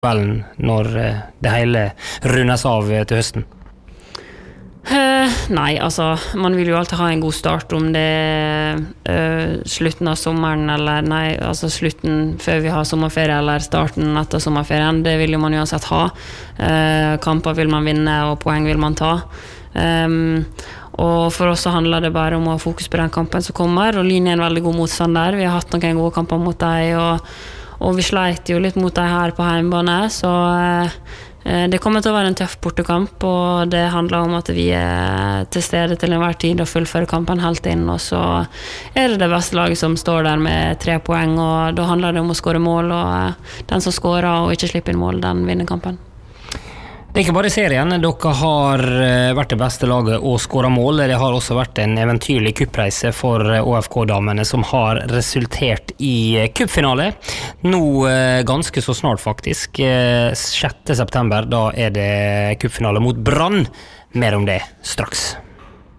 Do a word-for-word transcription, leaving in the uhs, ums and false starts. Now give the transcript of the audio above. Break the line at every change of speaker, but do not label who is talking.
kvelden når det hele rundes av til høsten?
Uh, nei, altså man vil jo alltid ha en god start om det er uh, slutten av sommeren eller nei, altså slutten før vi har sommerferie eller starten etter sommerferien, det vil jo man uansett ha. Uh, kamper vil man vinne og poeng vil man ta. Um, og for oss så handler det bare om å ha fokus på den kampen som kommer, og Lyn er en veldig god motstand der. Vi har hatt noen gode kamper mot deg, og, og vi sleit jo litt mot deg her på hjemmebane, så uh, det kommer til å være en tøff bortekamp, og det handler om at vi er til stede til enhver tid og fullfører kampen helt inn, og så er det det beste laget som står der med tre poeng, og da handler det om å skåre mål, og den som skårer og ikke slipper inn mål, den vinner kampen.
Det er ikke bare serien, dere har vært det beste laget og skåret mål. Det har også vært en eventyrlig kuppreise for Å F K-damene som har resultert i kuppfinale. Nå ganske så snart faktisk, sjette september, da er det kuppfinale mot Brann. Mer om det straks.